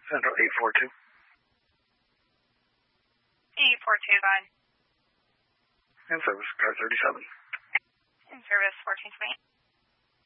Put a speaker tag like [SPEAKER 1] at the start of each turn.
[SPEAKER 1] Central 842.
[SPEAKER 2] 842, go ahead.
[SPEAKER 1] In service, car 37.
[SPEAKER 2] In service, 1428.